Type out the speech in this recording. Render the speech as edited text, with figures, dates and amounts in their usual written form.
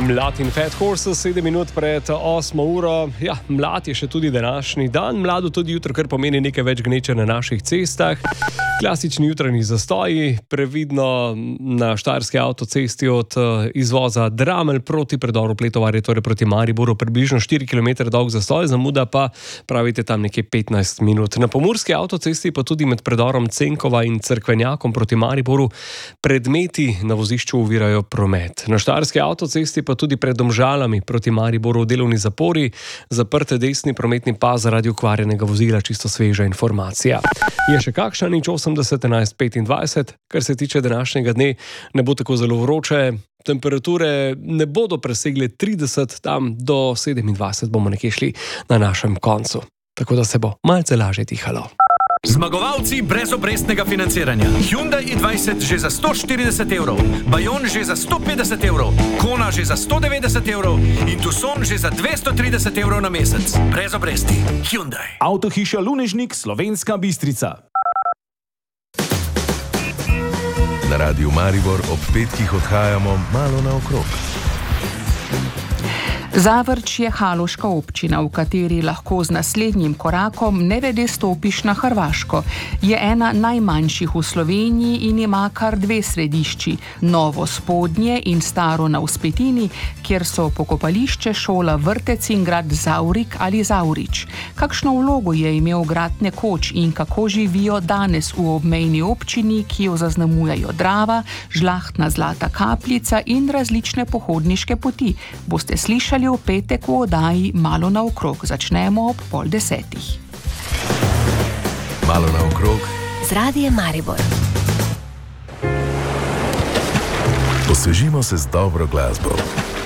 Mlad in Fat Horses, 7 minut pred 8 uro. Ja, mlad je še tudi današnji dan, mlado tudi jutro, kar pomeni nekaj več gneče na naših cestah. Klasični jutranji zastoji, previdno na štajerski avtocesti od izvoza Dramelj proti predoru Pletovarje, torej proti Mariboru, približno 4 km dolg zastoj, zamuda pa pravite tam nekje 15 minut. Na pomurski avtocesti pa tudi med predorom Cenkova in Cerkvenjakom proti Mariboru predmeti na vozišču ovirajo promet. Na štajerski avtocesti pa tudi pred Domžalami proti Mariboru delovni zapori, zaprte desni prometni pas zaradi okvarjenega vozila, čisto sveža informacija. Je še kakšna nič 80 11 25, kar se tiče današnjega dne, ne bo tako zelo vroče, temperature ne bodo presegle 30, tam do 27 bomo nekje šli na našem koncu. Tako da se bo malce lažje dihalo. Zmagovalci brezobrestnega financiranja. Hyundai i20 že za 140 evrov, Bayon že za 150 evrov, Kona že za 190 evrov in Tucson že za 230 evrov na mesec. Brez obresti. Hyundai. Avtohiša Lunežnik, Slovenska Bistrica. Na Radiu Maribor ob petkih odhajamo malo naokrog. Zavrč je haloška občina, v kateri lahko z naslednjim korakom nevede stopiš na Hrvaško. Je ena najmanjših v Sloveniji in ima kar dve središči, Novo Spodnje in Staro na Vzpetini, kjer so pokopališče, šola, vrtec in grad Zavrik ali Zavrič. Kakšno vlogo je imel grad nekoč in kako živijo danes v obmejni občini, ki jo zaznamujejo Drava, žlahtna Zlata Kapljica in različne pohodniške poti, boste slišali v petek v oddaji Malo naokrog. Začnemo ob 9:30. Malo naokrog z Radiem Maribor. Osvežimo se z dobro glasbo.